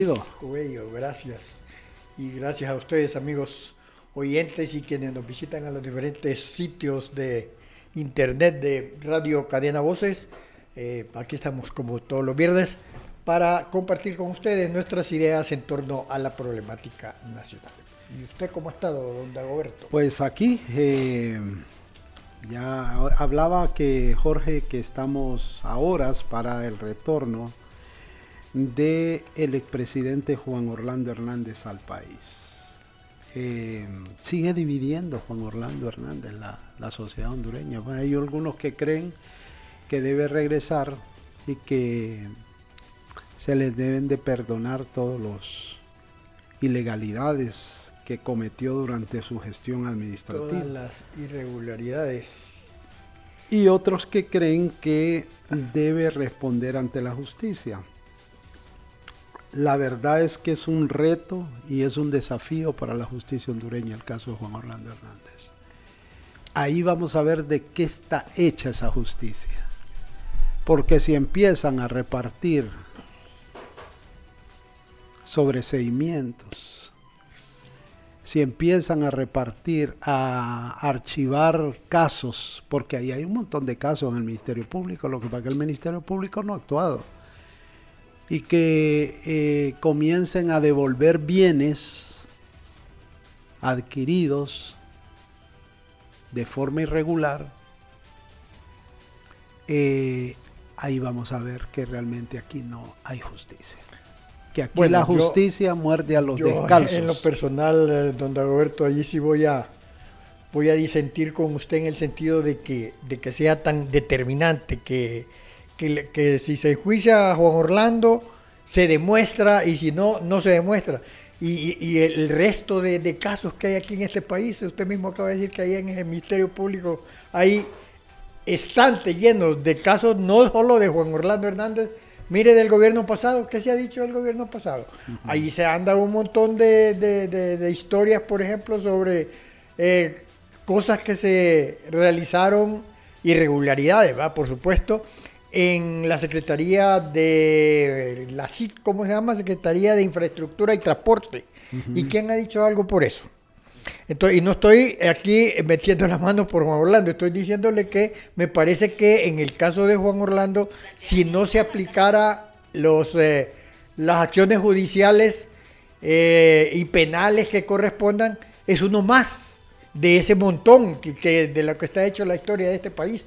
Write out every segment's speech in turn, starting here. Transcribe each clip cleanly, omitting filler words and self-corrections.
Cuello, gracias. Y gracias a ustedes, amigos oyentes y quienes nos visitan a los diferentes sitios de internet de Radio Cadena Voces. Aquí estamos como todos los viernes para compartir con ustedes nuestras ideas en torno a la problemática nacional. ¿Y usted cómo ha estado, don Dagoberto? Pues aquí ya hablaba que Jorge que estamos a horas para el retorno del expresidente Juan Orlando Hernández al país. Sigue dividiendo Juan Orlando Hernández la sociedad hondureña. Bueno, hay algunos que creen que debe regresar y que se les deben de perdonar todos los ilegalidades que cometió durante su gestión administrativa. Todas las irregularidades. Y otros que creen que debe responder ante la justicia. La verdad es que es un reto y es un desafío para la justicia hondureña el caso de Juan Orlando Hernández. Ahí vamos a ver de qué está hecha esa justicia. Porque si empiezan a repartir sobreseimientos, si empiezan a repartir, a archivar casos, porque ahí hay un montón de casos en el Ministerio Público, lo que pasa es que el Ministerio Público no ha actuado, y que comiencen a devolver bienes adquiridos de forma irregular, ahí vamos a ver que realmente aquí no hay justicia. Que aquí la justicia muerde a los descalzos. En lo personal, don Dagoberto, allí sí voy a disentir con usted en el sentido de que sea tan determinante que si se enjuicia a Juan Orlando, se demuestra, y si no, no se demuestra. Y el resto de casos que hay aquí en este país, usted mismo acaba de decir que ahí en el Ministerio Público hay estantes llenos de casos, no solo de Juan Orlando Hernández. Mire, del gobierno pasado, ¿qué se ha dicho del gobierno pasado? Uh-huh. Ahí se anda un montón de historias, por ejemplo, sobre cosas que se realizaron, irregularidades, ¿va? Por supuesto, en la Secretaría de la CIT, ¿cómo se llama? Secretaría de Infraestructura y Transporte. Uh-huh. ¿Y quién ha dicho algo por eso? Entonces, y no estoy aquí metiendo las manos por Juan Orlando, estoy diciéndole que me parece que en el caso de Juan Orlando, si no se aplicara las acciones judiciales y penales que correspondan, es uno más de ese montón que de lo que está hecho la historia de este país.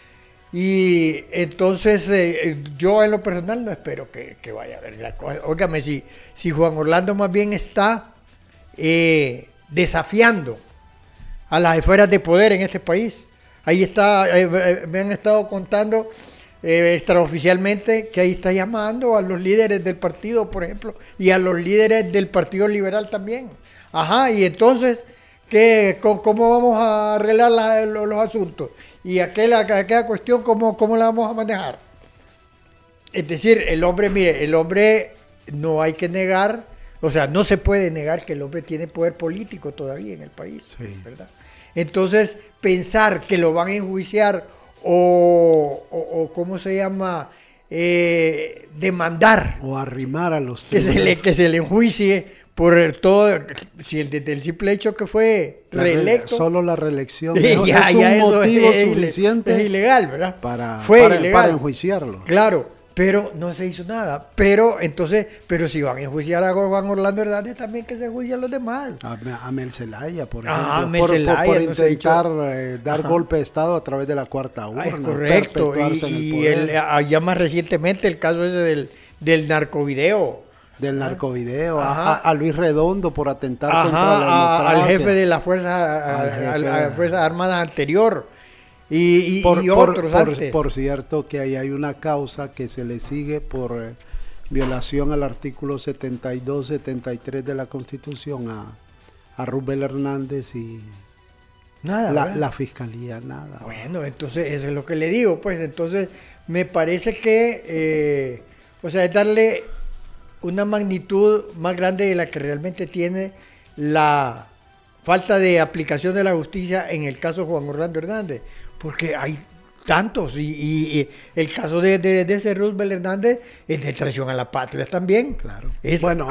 Y entonces yo en lo personal no espero que vaya a haber la cosa. Óigame, si Juan Orlando más bien está desafiando a las esferas de poder en este país. Ahí está, me han estado contando extraoficialmente que ahí está llamando a los líderes del partido, por ejemplo, y a los líderes del Partido Liberal también. Ajá, y entonces, ¿cómo vamos a arreglar los asuntos? Y aquella cuestión, ¿cómo la vamos a manejar? Es decir, el hombre no hay que negar. O sea, no se puede negar que el hombre tiene poder político todavía en el país, sí, ¿verdad? Entonces, pensar que lo van a enjuiciar o ¿cómo se llama? Demandar. O arrimar a los que se le enjuicie por todo, si desde el simple hecho que fue reelecto. Solo la reelección es un motivo suficiente. Es ilegal, ¿verdad? Para enjuiciarlo. Claro. Pero no se hizo nada. Pero si van a enjuiciar a Juan Orlando Hernández, también que se enjuicien los demás. A Mel Zelaya, por ejemplo. Mel Zelaya, por intentar dar golpe de Estado a través de la cuarta urna. Es correcto. Y allá más recientemente el caso ese del narcovideo. Del narcovideo. A Luis Redondo por atentar contra la democracia. Al jefe de la Fuerza Armada anterior. Y otros antes. Por cierto, que ahí hay una causa que se le sigue por violación al artículo 72, 73 de la Constitución a Rubén Hernández y nada, la Fiscalía, nada. Bueno, entonces eso es lo que le digo, pues entonces me parece que, es darle una magnitud más grande de la que realmente tiene la falta de aplicación de la justicia en el caso de Juan Orlando Hernández, porque hay Tantos, y el caso de ese Roosevelt Hernández es de traición a la patria también. Claro. Es Bueno,